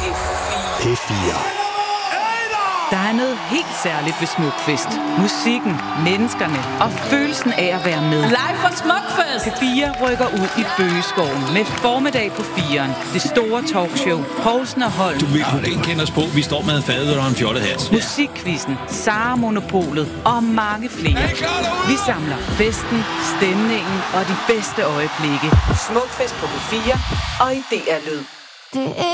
P4. Der er noget helt særligt ved Smukfest. Musikken, menneskerne og følelsen af at være med. Live fra Smukfest! P4 rykker ud i Bøgeskoven med formiddag på 4'eren. Det store talkshow. Poulsen og Holm. Du vil ikke kende os på. Vi står med en fadøl og en fjollet hat. Musikquizzen, Sara Monopolet og mange flere. Vi samler festen, stemningen og de bedste øjeblikke. Smukfest på P4 og i DR Lyd.